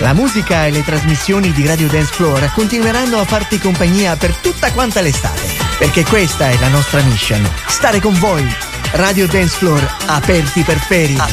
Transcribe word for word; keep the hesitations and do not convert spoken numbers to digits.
La musica e le trasmissioni di Radio Dance Floor continueranno a farti compagnia per tutta quanta l'estate, perché questa è la nostra mission, stare con voi. Radio Dance Floor, aperti per ferie.